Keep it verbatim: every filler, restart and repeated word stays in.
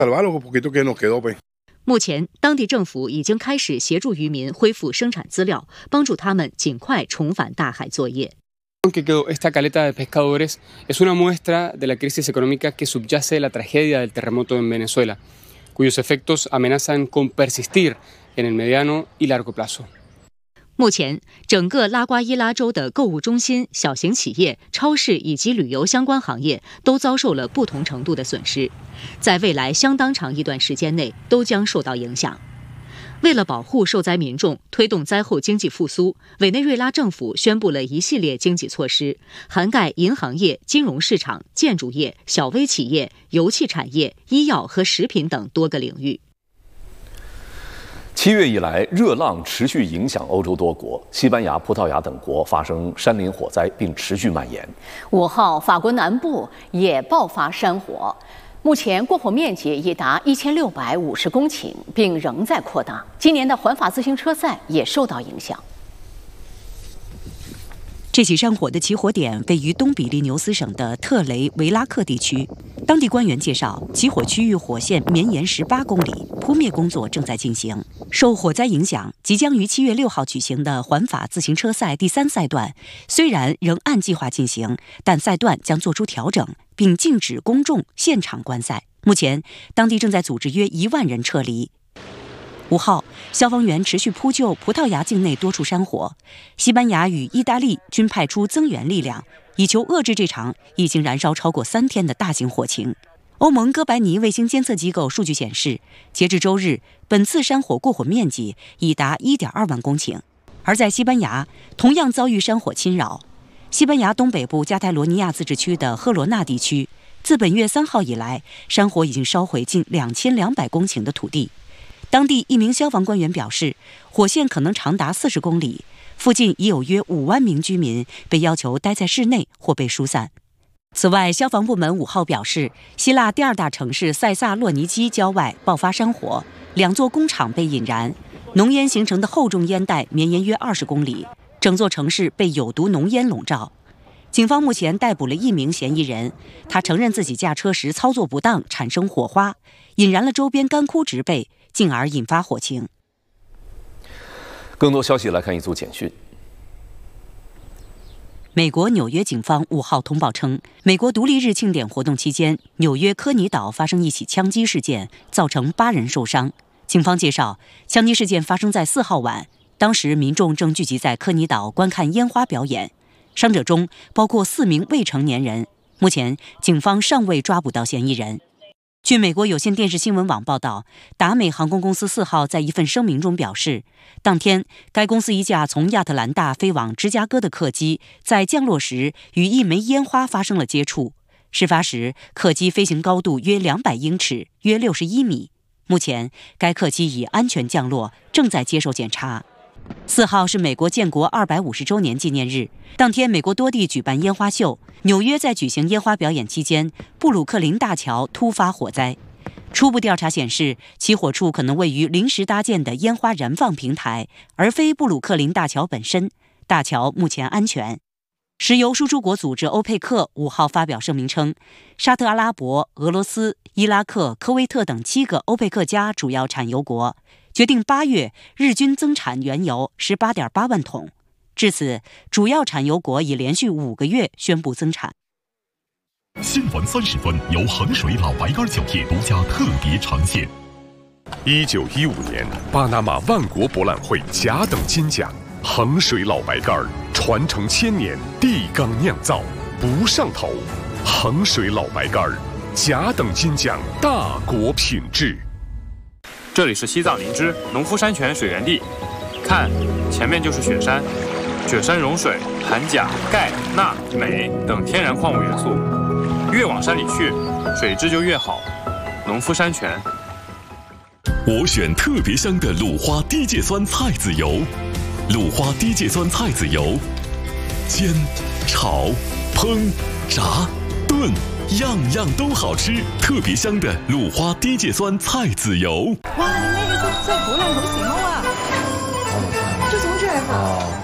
目前，当地政府已经开始协助渔民恢复生产资料，帮助他们尽快重返大海作业。 Que quedó esta caleta de pescadores es una muestra de la crisis económica que subyace la tragedia del terremoto en Venezuela, cuyos efectos amenazan con persistir en el mediano y largo plazo. 目前，整个拉瓜伊拉州的购物中心、小型企业、超市以及旅游相关行业都遭受了不同程度的损失，在未来相当长一段时间内都将受到影响。 为了保护受灾民众，推动灾后经济复苏，委内瑞拉政府宣布了一系列经济措施，涵盖银行业、金融市场、建筑业、小微企业、油气产业、医药和食品等多个领域。 七月以来，热浪持续影响欧洲多国，西班牙、葡萄牙等国发生山林火灾，并持续蔓延。 五号，法国南部也爆发山火。 目前过火面积已达一千六百五十公顷，并仍在扩大。今年的环法自行车赛也受到影响。 这起山火的起火点位于东比利牛斯省的特雷维拉克地区。当地官员介绍，起火区域火线绵延十八公里，扑灭工作正在进行。受火灾影响，即将于七月六号举行的环法自行车赛第三赛段，虽然仍按计划进行，但赛段将做出调整，并禁止公众现场观赛。目前，当地正在组织约一万人撤离。 五号，消防员持续扑救葡萄牙境内多处山火，西班牙与意大利均派出增援力量，以求遏制这场已经燃烧超过三天的大型火情。欧盟哥白尼卫星监测机构数据显示，截至周日，本次山火过火面积已达 一点二万公顷。而在西班牙，同样遭遇山火侵扰。西班牙东北部加泰罗尼亚自治区的赫罗纳地区，自本月三号以来，山火已经烧毁近两千两百公顷的土地。 当地一名消防官员表示，火线可能长达四十公里，附近已有约五万名居民被要求待在室内或被疏散。此外，消防部门五号表示，希腊第二大城市塞萨洛尼基郊外爆发山火，两座工厂被引燃，浓烟形成的厚重烟带绵延约二十公里，整座城市被有毒浓烟笼罩。警方目前逮捕了一名嫌疑人，他承认自己驾车时操作不当，产生火花，引燃了周边干枯植被。 进而引发火情。 更多消息来看一组简讯。 美国纽约警方五号通报称，美国独立日庆典活动期间，纽约科尼岛发生一起枪击事件，造成八人受伤。警方介绍，枪击事件发生在四号晚，当时民众正聚集在科尼岛观看烟花表演，伤者中包括四名未成年人。目前，警方尚未抓捕到嫌疑人。 据美国有线电视新闻网报道，达美航空公司四号在一份声明中表示，当天该公司一架从亚特兰大飞往芝加哥的客机在降落时与一枚烟花发生了接触。事发时，客机飞行高度约两百英尺，约六十一米。目前，该客机已安全降落，正在接受检查。 四号是美国建国二百五十周年纪念日，当天美国多地举办烟花秀。纽约在举行烟花表演期间，布鲁克林大桥突发火灾。初步调查显示，起火处可能位于临时搭建的烟花燃放平台，而非布鲁克林大桥本身。大桥目前安全。石油输出国组织欧佩克五号发表声明称，沙特阿拉伯、俄罗斯、伊拉克、科威特等七个欧佩克加主要产油国。 决定八月日均增产原油十八点八万桶，至此，主要产油国已连续五个月宣布增产。 新闻三十分由衡水老白干酒业独家特别呈现。一九一五年，巴拿马万国博览会甲等金奖，衡水老白干传承千年，地缸酿造，不上头。衡水老白干甲等金奖，大国品质。 这里是西藏林芝农夫山泉水源地，看，前面就是雪山，雪山融水含钾、钙、钠、镁等天然矿物元素，越往山里去，水质就越好。农夫山泉。 我选特别香的鲁花低芥酸菜籽油，鲁花低芥酸菜籽油，煎、炒、烹、炸、炖。 样样都好吃，特别香的鲁花低芥酸菜籽油。 哇，你那个真真係好靚好時髦啊！做什麼出嚟啊？